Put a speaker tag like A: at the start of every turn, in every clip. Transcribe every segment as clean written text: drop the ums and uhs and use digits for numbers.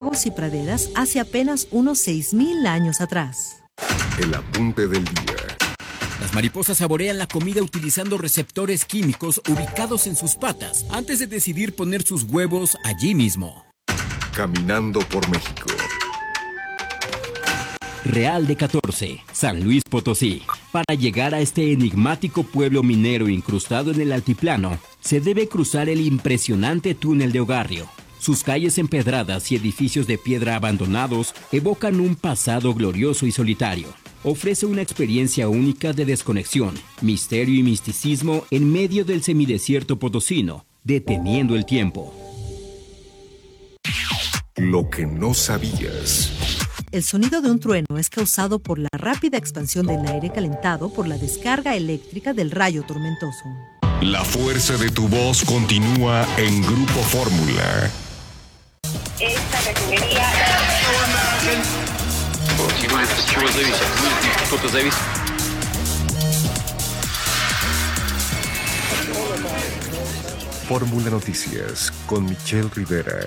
A: lagos y praderas hace apenas unos 6,000 años atrás.
B: El apunte del día.
C: Las mariposas saborean la comida utilizando receptores químicos ubicados en sus patas antes de decidir poner sus huevos allí mismo.
B: Caminando por México.
C: Real de 14, San Luis Potosí. Para llegar a este enigmático pueblo minero incrustado en el altiplano, se debe cruzar el impresionante túnel de Ogarrio. Sus calles empedradas y edificios de piedra abandonados evocan un pasado glorioso y solitario. Ofrece una experiencia única de desconexión, misterio y misticismo en medio del semidesierto potosino, deteniendo el tiempo.
B: Lo que no sabías.
A: El sonido de un trueno es causado por la rápida expansión del aire calentado por la descarga eléctrica del rayo tormentoso.
B: La fuerza de tu voz continúa en Grupo Fórmula.
D: Esta categoría...
B: Fórmula Noticias con Michelle Rivera.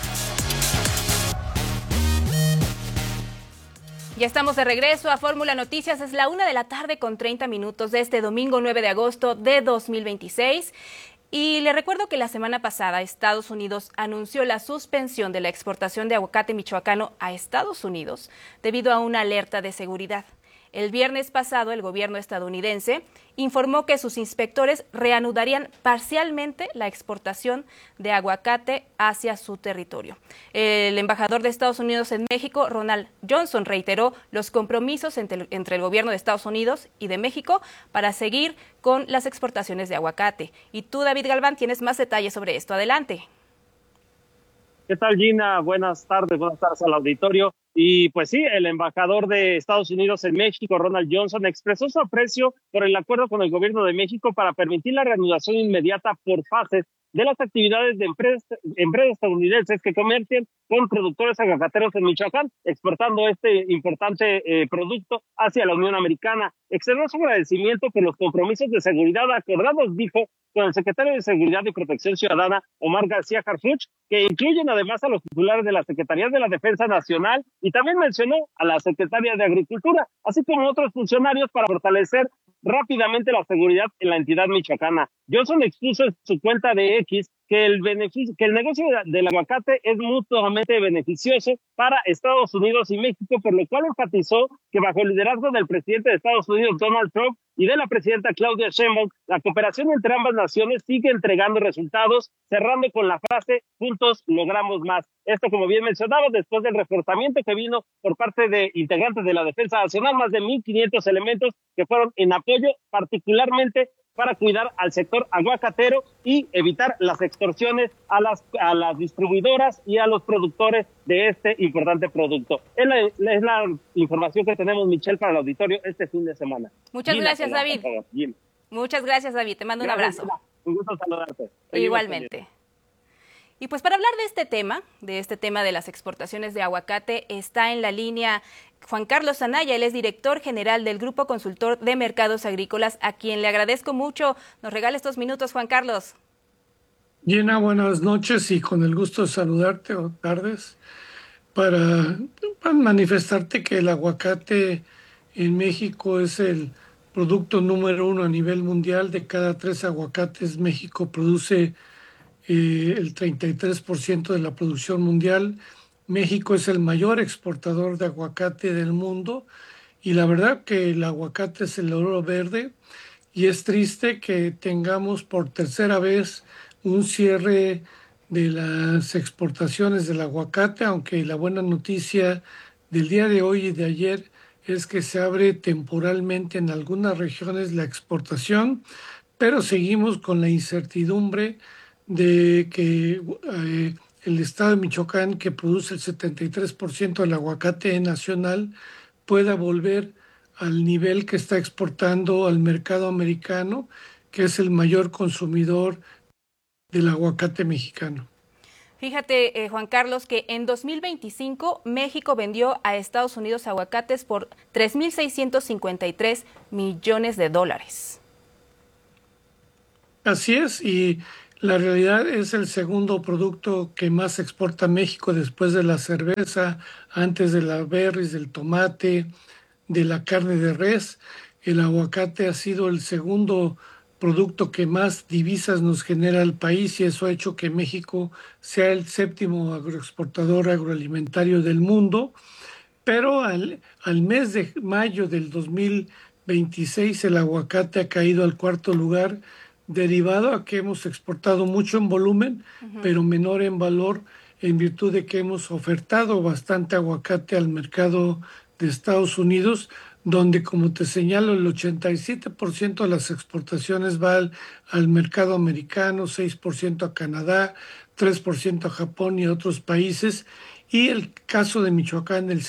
E: Ya estamos de regreso a Fórmula Noticias. Es la 1:30 p.m. de este domingo 9 de agosto de 2026. Y le recuerdo que la semana pasada Estados Unidos anunció la suspensión de la exportación de aguacate michoacano a Estados Unidos debido a una alerta de seguridad. El viernes pasado, el gobierno estadounidense informó que sus inspectores reanudarían parcialmente la exportación de aguacate hacia su territorio. El embajador de Estados Unidos en México, Ronald Johnson, reiteró los compromisos entre el gobierno de Estados Unidos y de México para seguir con las exportaciones de aguacate. Y tú, David Galván, tienes más detalles sobre esto. Adelante.
F: ¿Qué tal, Gina? Buenas tardes al auditorio. Y pues sí, el embajador de Estados Unidos en México, Ronald Johnson, expresó su aprecio por el acuerdo con el gobierno de México para permitir la reanudación inmediata por fases de las actividades de empresas estadounidenses que comercian con productores aguacateros en Michoacán, exportando este importante producto hacia la Unión Americana. Externó su agradecimiento por los compromisos de seguridad acordados, dijo, con el secretario de Seguridad y Protección Ciudadana, Omar García Harfuch, que incluyen además a los titulares de la Secretaría de la Defensa Nacional y también mencionó a la Secretaria de Agricultura, así como otros funcionarios para fortalecer rápidamente la seguridad en la entidad michoacana. Johnson expuso en su cuenta de X que el negocio del aguacate es mutuamente beneficioso para Estados Unidos y México, por lo cual enfatizó que bajo el liderazgo del presidente de Estados Unidos, Donald Trump, y de la presidenta Claudia Sheinbaum, la cooperación entre ambas naciones sigue entregando resultados, cerrando con la frase, juntos logramos más. Esto, como bien mencionaba, después del reforzamiento que vino por parte de integrantes de la Defensa Nacional, más de 1,500 elementos que fueron en apoyo particularmente para cuidar al sector aguacatero y evitar las extorsiones a las distribuidoras y a los productores de este importante producto. Es la información que tenemos, Michelle, para el auditorio este fin de semana.
E: Muchas gracias, David. Muchas gracias, David. Te mando un abrazo.
F: Gina. Un gusto saludarte.
E: Igualmente. Y pues para hablar de este tema de las exportaciones de aguacate, está en la línea Juan Carlos Anaya. Él es director general del Grupo Consultor de Mercados Agrícolas, a quien le agradezco mucho. Nos regala estos minutos, Juan Carlos.
G: Gina, buenas noches y con el gusto de saludarte, o tardes, para manifestarte que el aguacate en México es el producto número 1 a nivel mundial. De cada 3 aguacates, México produce el 33% de la producción mundial. México es el mayor exportador de aguacate del mundo y la verdad que el aguacate es el oro verde y es triste que tengamos por tercera vez un cierre de las exportaciones del aguacate, aunque la buena noticia del día de hoy y de ayer es que se abre temporalmente en algunas regiones la exportación, pero seguimos con la incertidumbre de que el estado de Michoacán, que produce el 73% del aguacate nacional, pueda volver al nivel que está exportando al mercado americano, que es el mayor consumidor del aguacate mexicano.
E: Fíjate, Juan Carlos, que en 2025 México vendió a Estados Unidos aguacates por $3,653 millones.
G: Así es, y La realidad es el segundo producto que más exporta México después de la cerveza, antes de la berries, del tomate, de la carne de res. El aguacate ha sido el segundo producto que más divisas nos genera el país y eso ha hecho que México sea el séptimo agroexportador agroalimentario del mundo. Pero al mes de mayo del 2026 el aguacate ha caído al cuarto lugar, derivado a que hemos exportado mucho en volumen, pero menor en valor, en virtud de que hemos ofertado bastante aguacate al mercado de Estados Unidos, donde, como te señalo, el 87% de las exportaciones va al mercado americano, 6% a Canadá, 3% a Japón y a otros países, y el caso de Michoacán, el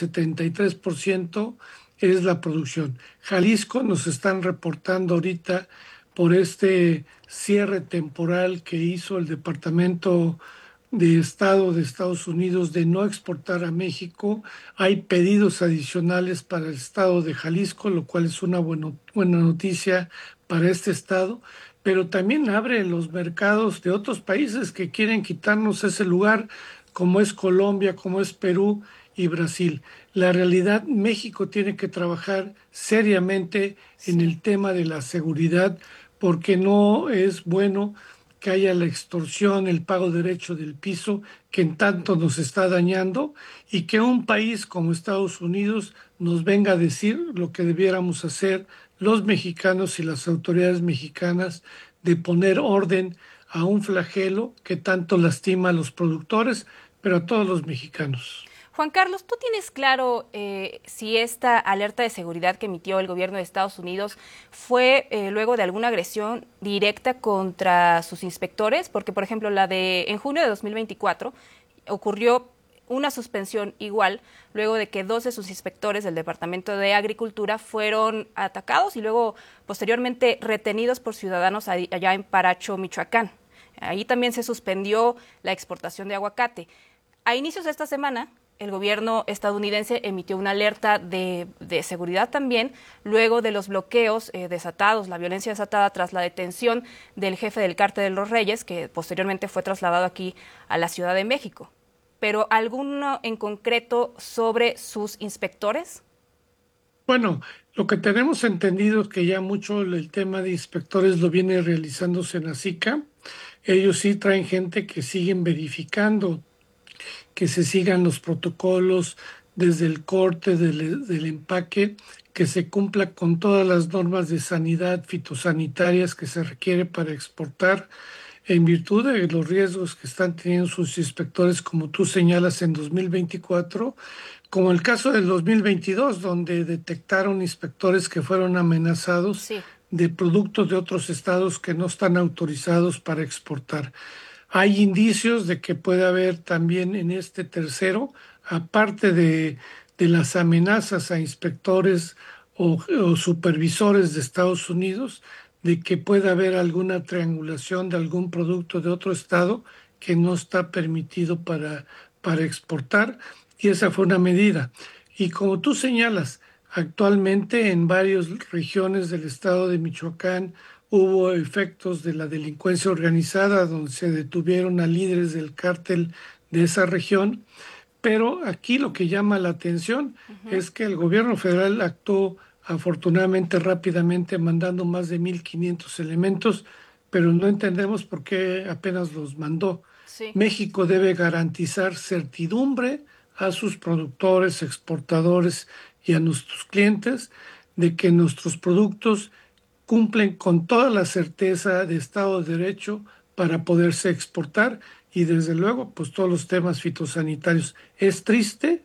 G: 73% es la producción. Jalisco nos están reportando ahorita por este cierre temporal que hizo el Departamento de Estado de Estados Unidos de no exportar a México. Hay pedidos adicionales para el estado de Jalisco, lo cual es una buena noticia para este estado, pero también abre los mercados de otros países que quieren quitarnos ese lugar, como es Colombia, como es Perú y Brasil. La realidad, México tiene que trabajar seriamente en el tema de la seguridad, porque no es bueno que haya la extorsión, el pago derecho del piso, que en tanto nos está dañando, y que un país como Estados Unidos nos venga a decir lo que debiéramos hacer los mexicanos y las autoridades mexicanas, de poner orden a un flagelo que tanto lastima a los productores, pero a todos los mexicanos.
E: Juan Carlos, ¿tú tienes claro si esta alerta de seguridad que emitió el gobierno de Estados Unidos fue luego de alguna agresión directa contra sus inspectores? Porque, por ejemplo, en junio de 2024 ocurrió una suspensión igual luego de que 2 de sus inspectores del Departamento de Agricultura fueron atacados y luego posteriormente retenidos por ciudadanos allá en Paracho, Michoacán. Ahí también se suspendió la exportación de aguacate. A inicios de esta semana, el gobierno estadounidense emitió una alerta de seguridad también, luego de los bloqueos desatados, la violencia desatada tras la detención del jefe del Cártel de los Reyes, que posteriormente fue trasladado aquí a la Ciudad de México. ¿Pero alguno en concreto sobre sus inspectores?
G: Bueno, lo que tenemos entendido es que ya mucho el tema de inspectores lo viene realizándose en la SICA. Ellos sí traen gente que siguen verificando que se sigan los protocolos desde el corte del empaque, que se cumpla con todas las normas de sanidad fitosanitarias que se requiere para exportar, en virtud de los riesgos que están teniendo sus inspectores, como tú señalas, en 2024, como el caso del 2022, donde detectaron inspectores que fueron amenazados
E: Sí.
G: de productos de otros estados que no están autorizados para exportar. Hay indicios de que puede haber también en este tercero, aparte de las amenazas a inspectores o supervisores de Estados Unidos, de que pueda haber alguna triangulación de algún producto de otro estado que no está permitido para exportar, y esa fue una medida. Y como tú señalas, actualmente en varias regiones del estado de Michoacán hubo efectos de la delincuencia organizada, donde se detuvieron a líderes del cártel de esa región, pero aquí lo que llama la atención es que el gobierno federal actuó afortunadamente rápidamente, mandando más de 1,500 elementos, pero no entendemos por qué apenas los mandó.
E: Sí.
G: México debe garantizar certidumbre a sus productores, exportadores y a nuestros clientes de que nuestros productos cumplen con toda la certeza de Estado de Derecho para poderse exportar, y desde luego pues todos los temas fitosanitarios. Es triste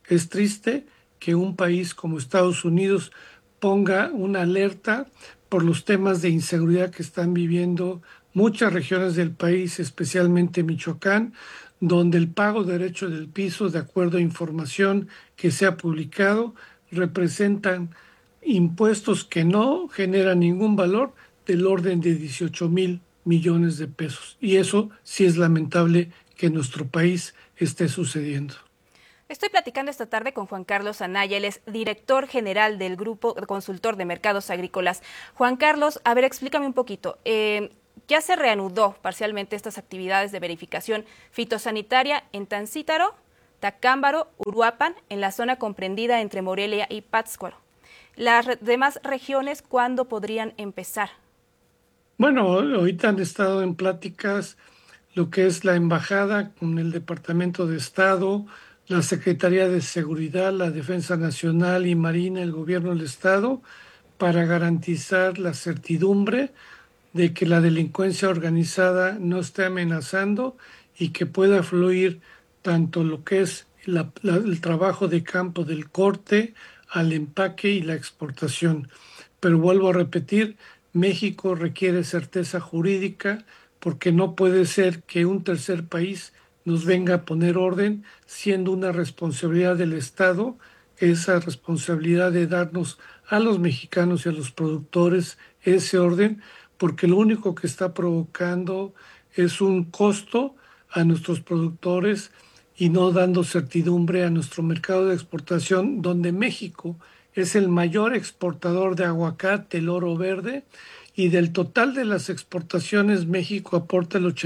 G: que un país como Estados Unidos ponga una alerta por los temas de inseguridad que están viviendo muchas regiones del país, especialmente Michoacán, donde el pago derecho del piso, de acuerdo a información que se ha publicado, representan impuestos que no generan ningún valor, del orden de 18,000 millones de pesos. Y eso sí es lamentable que en nuestro país esté sucediendo.
E: Estoy platicando esta tarde con Juan Carlos Anaya, él es director general del Grupo Consultor de Mercados Agrícolas. Juan Carlos, a ver, explícame un poquito. ya se reanudó parcialmente estas actividades de verificación fitosanitaria en Tancítaro, Tacámbaro, Uruapan, en la zona comprendida entre Morelia y Pátzcuaro. Las demás regiones, ¿cuándo podrían empezar?
G: Bueno, ahorita han estado en pláticas lo que es la embajada con el Departamento de Estado, la Secretaría de Seguridad, la Defensa Nacional y Marina, el Gobierno del Estado, para garantizar la certidumbre de que la delincuencia organizada no esté amenazando y que pueda fluir tanto lo que es el trabajo de campo del corte al empaque y la exportación. Pero vuelvo a repetir, México requiere certeza jurídica porque no puede ser que un tercer país nos venga a poner orden, siendo una responsabilidad del Estado, esa responsabilidad de darnos a los mexicanos y a los productores ese orden, porque lo único que está provocando es un costo a nuestros productores y no dando certidumbre a nuestro mercado de exportación, donde México es el mayor exportador de aguacate, el oro verde, y del total de las exportaciones México aporta el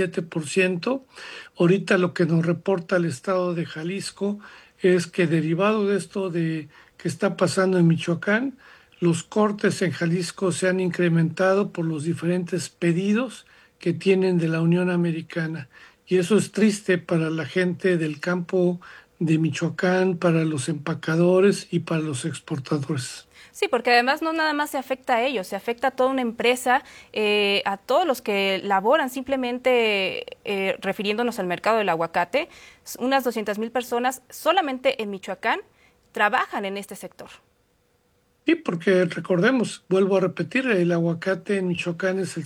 G: 87%. Ahorita lo que nos reporta el estado de Jalisco es que derivado de esto de que está pasando en Michoacán, los cortes en Jalisco se han incrementado por los diferentes pedidos que tienen de la Unión Americana. Y eso es triste para la gente del campo de Michoacán, para los empacadores y para los exportadores.
E: Sí, porque además no nada más se afecta a ellos, se afecta a toda una empresa, a todos los que laboran, simplemente refiriéndonos al mercado del aguacate, unas 200,000 personas solamente en Michoacán trabajan en este sector.
G: Sí, porque recordemos, vuelvo a repetir, el aguacate en Michoacán es el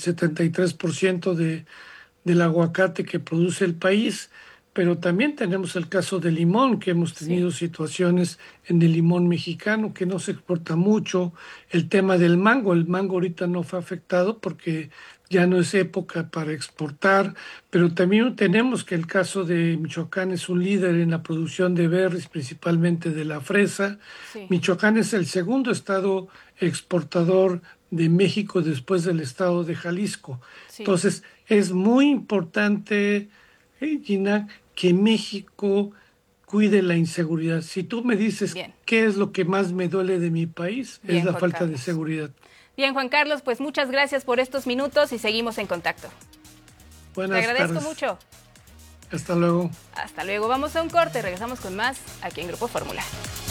G: 73% del aguacate que produce el país, pero también tenemos el caso del limón, que hemos tenido situaciones en el limón mexicano que no se exporta mucho, el tema del mango, el mango ahorita no fue afectado porque ya no es época para exportar, pero también tenemos que el caso de Michoacán es un líder en la producción de berries, principalmente de la fresa. Sí. Michoacán es el segundo estado exportador de México después del estado de Jalisco. Sí. Entonces, es muy importante, Gina, que México cuide la inseguridad. Si tú me dices qué es lo que más me duele de mi país, es la falta de seguridad.
E: Bien, Juan Carlos, pues muchas gracias por estos minutos y seguimos en contacto.
G: Buenas tardes.
E: Te agradezco mucho.
G: Hasta luego.
E: Hasta luego. Vamos a un corte, regresamos con más aquí en Grupo Fórmula.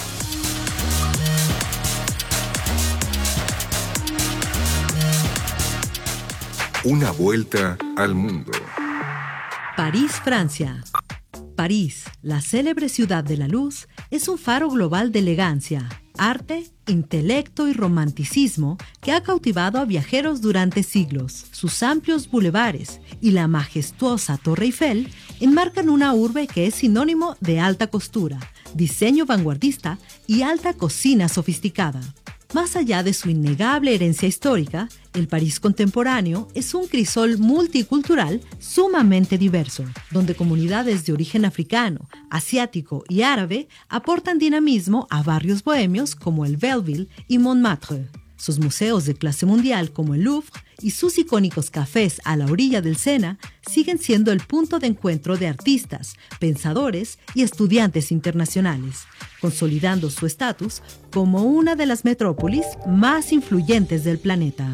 B: Una vuelta al mundo.
A: París, Francia. París, la célebre ciudad de la luz, es un faro global de elegancia, arte, intelecto y romanticismo que ha cautivado a viajeros durante siglos. Sus amplios bulevares y la majestuosa Torre Eiffel enmarcan una urbe que es sinónimo de alta costura, diseño vanguardista y alta cocina sofisticada. Más allá de su innegable herencia histórica, el París contemporáneo es un crisol multicultural sumamente diverso, donde comunidades de origen africano, asiático y árabe aportan dinamismo a barrios bohemios como el Belleville y Montmartre. Sus museos de clase mundial como el Louvre y sus icónicos cafés a la orilla del Sena siguen siendo el punto de encuentro de artistas, pensadores y estudiantes internacionales, consolidando su estatus como una de las metrópolis más influyentes del planeta.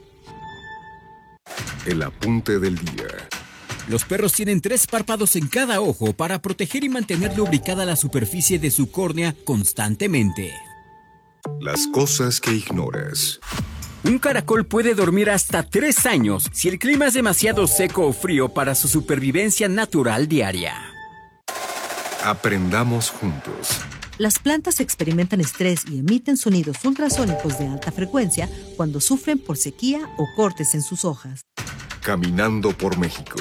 B: El apunte del día.
C: Los perros tienen 3 párpados en cada ojo para proteger y mantener lubricada la superficie de su córnea constantemente.
B: Las cosas que ignoras.
C: Un caracol puede dormir hasta 3 años si el clima es demasiado seco o frío para su supervivencia natural diaria.
B: Aprendamos juntos.
A: Las plantas experimentan estrés y emiten sonidos ultrasónicos de alta frecuencia cuando sufren por sequía o cortes en sus hojas.
B: Caminando por México.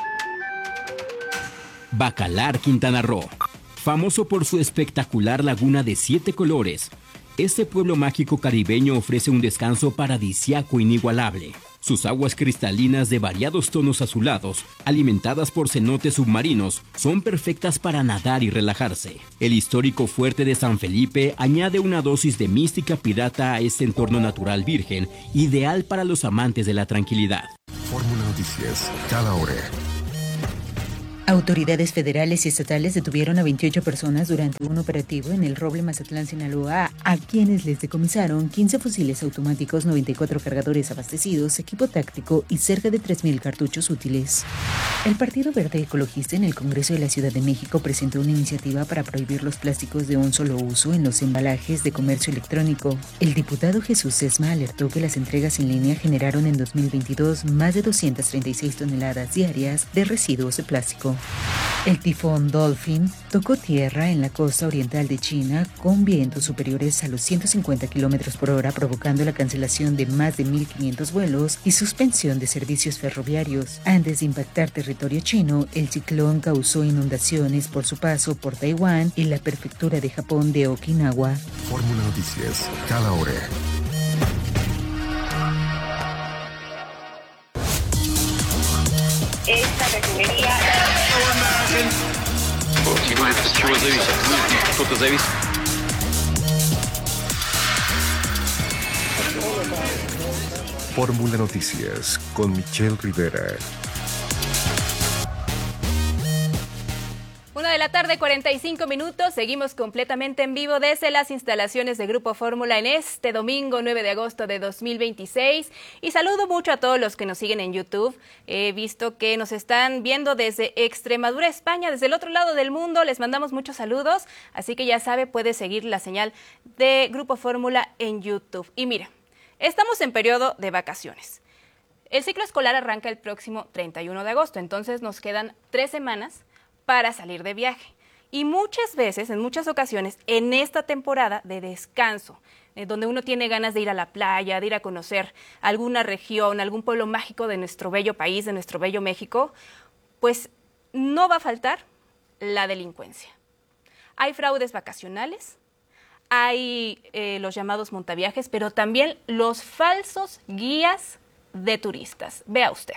C: Bacalar, Quintana Roo. Famoso por su espectacular laguna de 7 colores, este pueblo mágico caribeño ofrece un descanso paradisíaco inigualable. Sus aguas cristalinas de variados tonos azulados, alimentadas por cenotes submarinos, son perfectas para nadar y relajarse. El histórico fuerte de San Felipe añade una dosis de mística pirata a este entorno natural virgen, ideal para los amantes de la tranquilidad.
B: Noticias, cada hora.
H: Autoridades federales y estatales detuvieron a 28 personas durante un operativo en el Roble, Mazatlán, Sinaloa, a quienes les decomisaron 15 fusiles automáticos, 94 cargadores abastecidos, equipo táctico y cerca de 3,000 cartuchos útiles. El Partido Verde Ecologista en el Congreso de la Ciudad de México presentó una iniciativa para prohibir los plásticos de un solo uso en los embalajes de comercio electrónico. El diputado Jesús Sesma alertó que las entregas en línea generaron en 2022 más de 236 toneladas diarias de residuos de plástico. El tifón Dolphin tocó tierra en la costa oriental de China con vientos superiores a los 150 kilómetros por hora, provocando la cancelación de más de 1,500 vuelos y suspensión de servicios ferroviarios. Antes de impactar territorio chino, el ciclón causó inundaciones por su paso por Taiwán y la prefectura de Japón de Okinawa.
B: Fórmula Noticias, cada hora.
D: Esta refinería.
B: Fórmula Noticias con Michelle Rivera.
E: 1:45 p.m. Seguimos completamente en vivo desde las instalaciones de Grupo Fórmula en este domingo 9 de agosto de 2026. Y saludo mucho a todos los que nos siguen en YouTube. He visto que nos están viendo desde Extremadura, España, desde el otro lado del mundo. Les mandamos muchos saludos. Así que ya sabe, puede seguir la señal de Grupo Fórmula en YouTube. Y mira, estamos en periodo de vacaciones. El ciclo escolar arranca el próximo 31 de agosto. Entonces nos quedan 3 semanas para salir de viaje. Y muchas veces, en muchas ocasiones, en esta temporada de descanso, donde uno tiene ganas de ir a la playa, de ir a conocer alguna región, algún pueblo mágico de nuestro bello país, de nuestro bello México, pues no va a faltar la delincuencia. Hay fraudes vacacionales, hay los llamados montaviajes, pero también los falsos guías de turistas. Vea usted.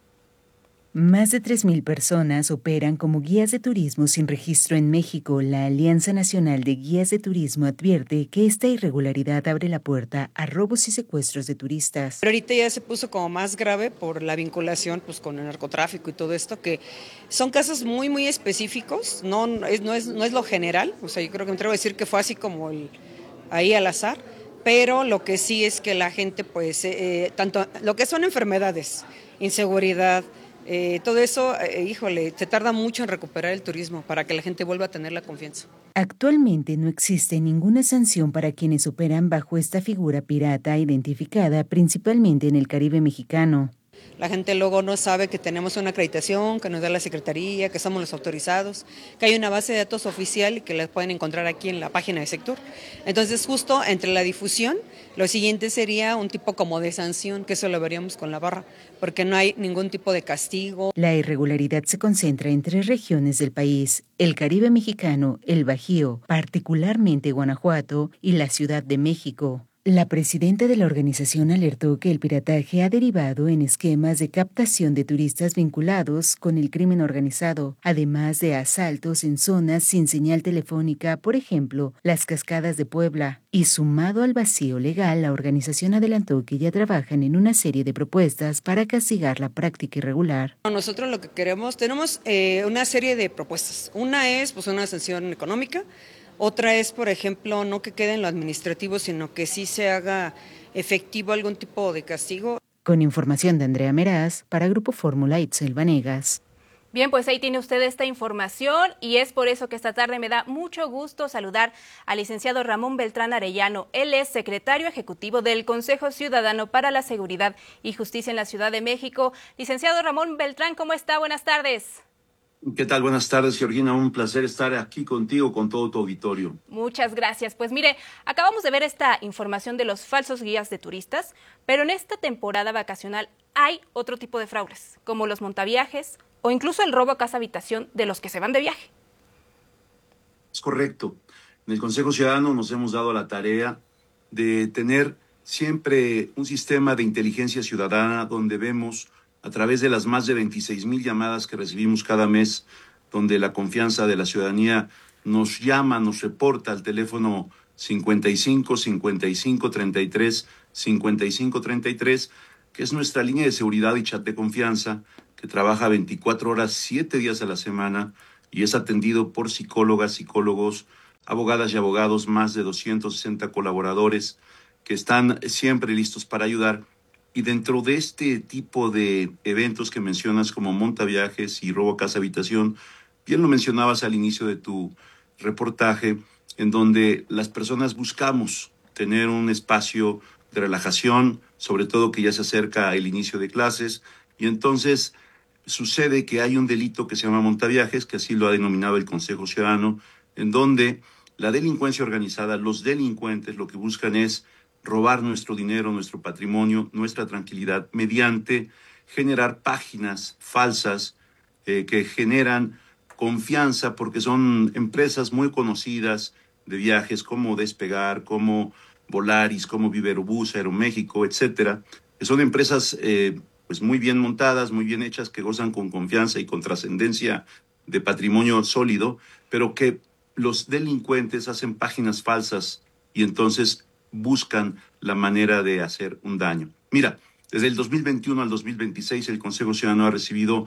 H: Más de 3,000 personas operan como guías de turismo sin registro en México. La Alianza Nacional de Guías de Turismo advierte que esta irregularidad abre la puerta a robos y secuestros de turistas.
I: Pero ahorita ya se puso como más grave por la vinculación pues, con el narcotráfico y todo esto, que son casos muy, muy específicos, no es lo general. O sea, yo creo que me atrevo a decir que fue así como ahí al azar, pero lo que sí es que la gente, pues, tanto lo que son enfermedades, inseguridad, todo eso, se tarda mucho en recuperar el turismo para que la gente vuelva a tener la confianza.
H: Actualmente no existe ninguna sanción para quienes operan bajo esta figura pirata identificada principalmente en el Caribe mexicano.
I: La gente luego no sabe que tenemos una acreditación que nos da la Secretaría, que somos los autorizados, que hay una base de datos oficial y que la pueden encontrar aquí en la página de sector. Entonces, justo entre la difusión, lo siguiente sería un tipo como de sanción, que eso lo veríamos con la barra, porque no hay ningún tipo de castigo.
H: La irregularidad se concentra en 3 regiones del país: el Caribe mexicano, el Bajío, particularmente Guanajuato, y la Ciudad de México. La presidenta de la organización alertó que el pirataje ha derivado en esquemas de captación de turistas vinculados con el crimen organizado, además de asaltos en zonas sin señal telefónica, por ejemplo, las Cascadas de Puebla. Y sumado al vacío legal, la organización adelantó que ya trabajan en una serie de propuestas para castigar la práctica irregular.
I: Nosotros lo que queremos, tenemos una serie de propuestas. Una es pues una sanción económica. Otra es, por ejemplo, no que quede en lo administrativo, sino que sí se haga efectivo algún tipo de castigo.
H: Con información de Andrea Meraz, para Grupo Fórmula, Itzel Vanegas.
E: Bien, pues ahí tiene usted esta información y es por eso que esta tarde me da mucho gusto saludar al licenciado Ramón Beltrán Arellano. Él es secretario ejecutivo del Consejo Ciudadano para la Seguridad y Justicia en la Ciudad de México. Licenciado Ramón Beltrán, ¿cómo está? Buenas tardes.
J: ¿Qué tal? Buenas tardes, Georgina. Un placer estar aquí contigo, con todo tu auditorio.
E: Muchas gracias. Pues mire, acabamos de ver esta información de los falsos guías de turistas, pero en esta temporada vacacional hay otro tipo de fraudes, como los montaviajes o incluso el robo a casa-habitación de los que se van de viaje.
J: Es correcto. En el Consejo Ciudadano nos hemos dado la tarea de tener siempre un sistema de inteligencia ciudadana donde vemos a través de las más de 26,000 llamadas que recibimos cada mes, donde la confianza de la ciudadanía nos llama, nos reporta al teléfono 55 55 33 55 33, que es nuestra línea de seguridad y chat de confianza, que trabaja 24 horas, 7 días a la semana y es atendido por psicólogas, psicólogos, abogadas y abogados, más de 260 colaboradores que están siempre listos para ayudar. Y dentro de este tipo de eventos que mencionas como montaviajes y robo casa habitación, bien lo mencionabas al inicio de tu reportaje, en donde las personas buscamos tener un espacio de relajación, sobre todo que ya se acerca el inicio de clases, y entonces sucede que hay un delito que se llama montaviajes, que así lo ha denominado el Consejo Ciudadano, en donde la delincuencia organizada, los delincuentes lo que buscan es robar nuestro dinero, nuestro patrimonio, nuestra tranquilidad, mediante generar páginas falsas que generan confianza, porque son empresas muy conocidas de viajes como Despegar, como Volaris, como Viverobús, Aeroméxico, etcétera, que son empresas pues muy bien montadas, muy bien hechas, que gozan con confianza y con trascendencia de patrimonio sólido, pero que los delincuentes hacen páginas falsas y entonces buscan la manera de hacer un daño. Mira, desde el 2021 al 2026 el Consejo Ciudadano ha recibido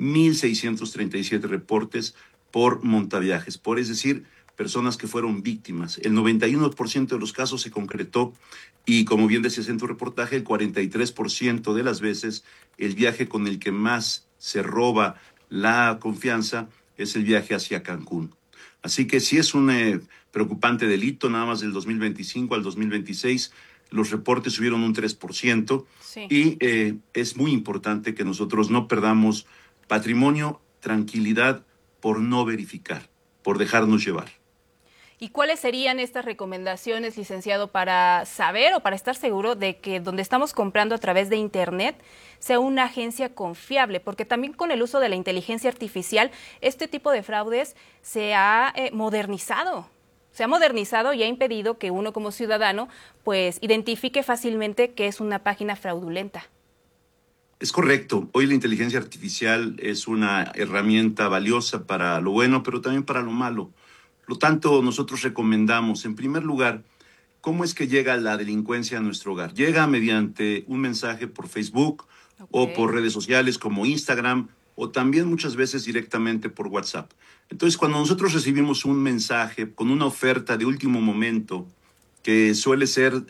J: 1,637 reportes por montaviajes, es decir, personas que fueron víctimas. El 91% de los casos se concretó y, como bien decías en tu reportaje, el 43% de las veces el viaje con el que más se roba la confianza es el viaje hacia Cancún. Así que sí es un preocupante delito. Nada más del 2025 al 2026 los reportes subieron un 3%. Sí. Y es muy importante que nosotros no perdamos patrimonio, tranquilidad por no verificar, por dejarnos llevar.
E: ¿Y cuáles serían estas recomendaciones, licenciado, para saber o para estar seguro de que donde estamos comprando a través de Internet sea una agencia confiable? Porque también con el uso de la inteligencia artificial, este tipo de fraudes se ha modernizado. Se ha modernizado y ha impedido que uno como ciudadano pues identifique fácilmente que es una página fraudulenta.
J: Es correcto. Hoy la inteligencia artificial es una herramienta valiosa para lo bueno, pero también para lo malo. Por lo tanto, nosotros recomendamos, en primer lugar, ¿cómo es que llega la delincuencia a nuestro hogar? Llega mediante un mensaje por Facebook o por redes sociales como Instagram o también muchas veces directamente por WhatsApp. Entonces, cuando nosotros recibimos un mensaje con una oferta de último momento que suele ser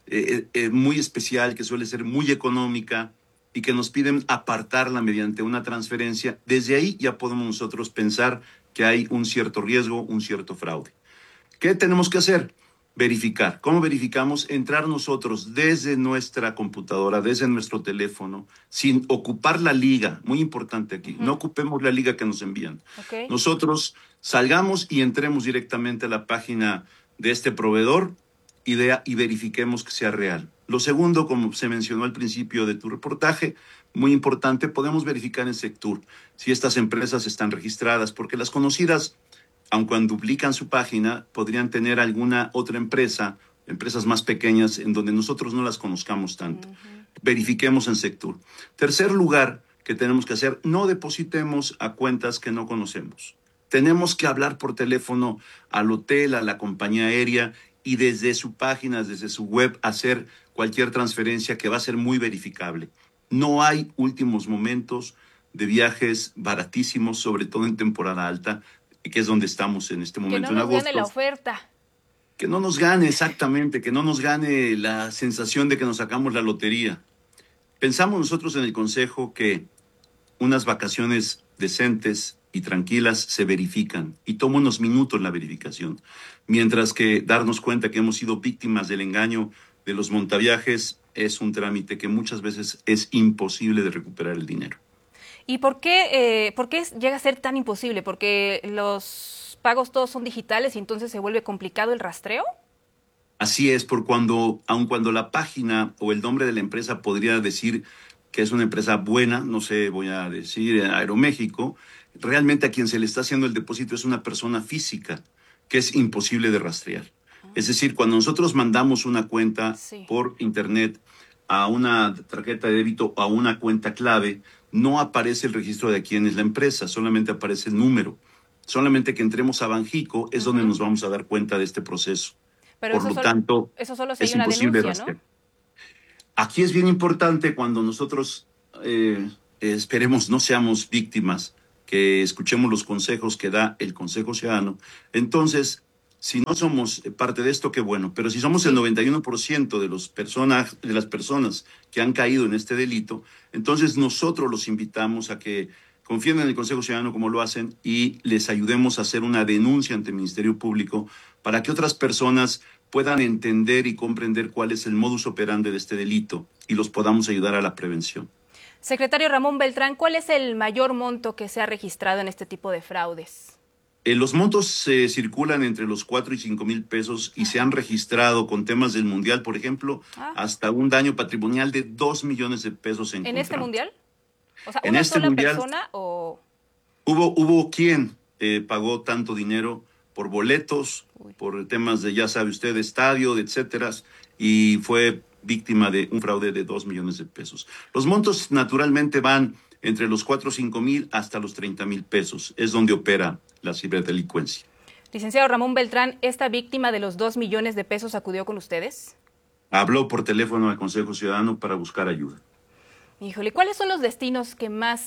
J: muy especial, que suele ser muy económica y que nos piden apartarla mediante una transferencia, desde ahí ya podemos nosotros pensar que hay un cierto riesgo, un cierto fraude. ¿Qué tenemos que hacer? Verificar. ¿Cómo verificamos? Entrar nosotros desde nuestra computadora, desde nuestro teléfono, sin ocupar la liga. Muy importante aquí. No ocupemos la liga que nos envían. Nosotros salgamos y entremos directamente a la página de este proveedor y verifiquemos que sea real. Lo segundo, como se mencionó al principio de tu reportaje, muy importante, podemos verificar en Sectur si estas empresas están registradas, porque las conocidas, aun cuando duplican su página, podrían tener alguna otra empresa, empresas más pequeñas, en donde nosotros no las conozcamos tanto. Verifiquemos en Sectur. Tercer lugar que tenemos que hacer, no depositemos a cuentas que no conocemos. Tenemos que hablar por teléfono al hotel, a la compañía aérea, y desde su página, desde su web, hacer cualquier transferencia que va a ser muy verificable. No hay últimos momentos de viajes baratísimos, sobre todo en temporada alta, que es donde estamos en este momento, en agosto.
E: Que no nos gane la oferta.
J: Que no nos gane, exactamente, que no nos gane la sensación de que nos sacamos la lotería. Pensamos nosotros en el Consejo que unas vacaciones decentes y tranquilas se verifican y toma unos minutos la verificación, mientras que darnos cuenta que hemos sido víctimas del engaño de los montaviajes es un trámite que muchas veces es imposible de recuperar el dinero.
E: ¿Y por qué llega a ser tan imposible? ¿Porque los pagos todos son digitales y entonces se vuelve complicado el rastreo?
J: Así es, aun cuando la página o el nombre de la empresa podría decir que es una empresa buena, no sé, voy a decir Aeroméxico, realmente a quien se le está haciendo el depósito es una persona física que es imposible de rastrear. Es decir, cuando nosotros mandamos una cuenta por internet a una tarjeta de débito o a una cuenta clave, no aparece el registro de quién es la empresa, solamente aparece el número. Solamente que entremos a Banjico es donde nos vamos a dar cuenta de este proceso.
E: Pero por lo tanto, eso solo es imposible de rastrear. ¿No?
J: Aquí es bien importante cuando nosotros esperemos no seamos víctimas, que escuchemos los consejos que da el Consejo Ciudadano. Entonces, si no somos parte de esto, qué bueno, pero si somos el 91% de las personas que han caído en este delito, entonces nosotros los invitamos a que confíen en el Consejo Ciudadano como lo hacen y les ayudemos a hacer una denuncia ante el Ministerio Público para que otras personas puedan entender y comprender cuál es el modus operandi de este delito y los podamos ayudar a la prevención.
E: Secretario Ramón Beltrán, ¿cuál es el mayor monto que se ha registrado en este tipo de fraudes?
J: Los montos se circulan entre los 4 y 5 mil pesos y se han registrado con temas del Mundial, por ejemplo, hasta un daño patrimonial de 2 millones de pesos en
E: este Mundial? O sea,
J: en
E: ¿una
J: este
E: sola
J: mundial,
E: persona o...?
J: Hubo quien pagó tanto dinero por boletos, por temas de, ya sabe usted, de estadio, etcétera, y fue víctima de un fraude de 2 millones de pesos. Los montos naturalmente van entre los 4 o 5 mil hasta los 30 mil pesos. Es donde opera la ciberdelincuencia.
E: Licenciado Ramón Beltrán, ¿esta víctima de los 2 millones de pesos acudió con ustedes?
J: Habló por teléfono al Consejo Ciudadano para buscar ayuda.
E: Híjole, ¿cuáles son los destinos que más,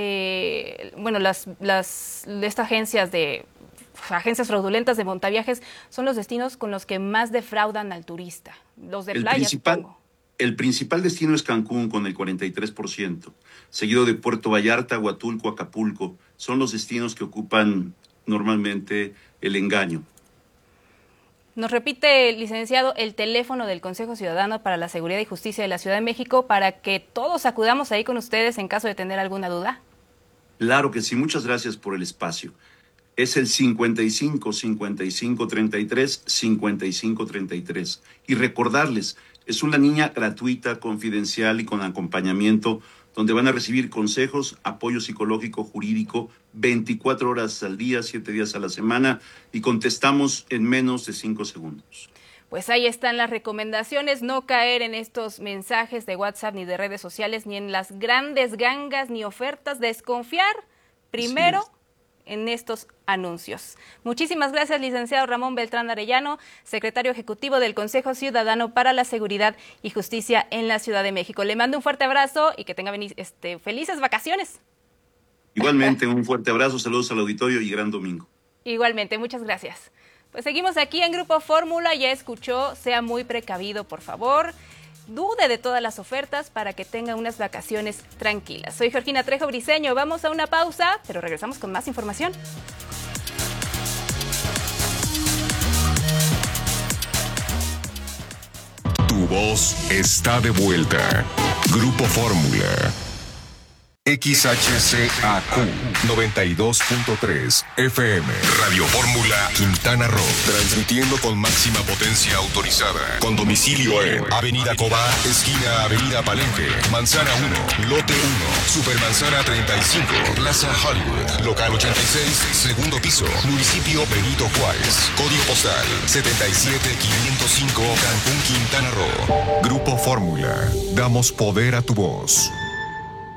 E: estas agencias fraudulentas de montaviajes son los destinos con los que más defraudan al turista? Los de playa, supongo.
J: El principal destino es Cancún con el 43%, seguido de Puerto Vallarta, Huatulco, Acapulco. Son los destinos que ocupan normalmente el engaño.
E: Nos repite, licenciado, el teléfono del Consejo Ciudadano para la Seguridad y Justicia de la Ciudad de México para que todos acudamos ahí con ustedes en caso de tener alguna duda.
J: Claro que sí, muchas gracias por el espacio. Es el 55 55 33 55 33. Y recordarles, es una línea gratuita, confidencial y con acompañamiento, donde van a recibir consejos, apoyo psicológico, jurídico, 24 horas al día, 7 días a la semana, y contestamos en menos de 5 segundos.
E: Pues ahí están las recomendaciones, no caer en estos mensajes de WhatsApp ni de redes sociales, ni en las grandes gangas ni ofertas, desconfiar primero en estos anuncios. Muchísimas gracias, licenciado Ramón Beltrán Arellano, secretario ejecutivo del Consejo Ciudadano para la Seguridad y Justicia en la Ciudad de México. Le mando un fuerte abrazo y que tenga felices vacaciones.
J: Igualmente, un fuerte abrazo, saludos al auditorio y gran domingo.
E: Igualmente, muchas gracias. Pues seguimos aquí en Grupo Fórmula, ya escuchó, sea muy precavido, por favor. Dude de todas las ofertas para que tenga unas vacaciones tranquilas. Soy Georgina Trejo Briceño, vamos a una pausa, pero regresamos con más información.
B: Tu voz está de vuelta. Grupo Fórmula. XHCAQ 92.3 FM. Radio Fórmula Quintana Roo. Transmitiendo con máxima potencia autorizada. Con domicilio en Avenida Cobá, esquina Avenida Palenque, Manzana 1, Lote 1, Supermanzana 35, Plaza Hollywood, Local 86, segundo piso, Municipio Benito Juárez. Código postal 77505, Cancún, Quintana Roo. Grupo Fórmula. Damos poder a tu voz.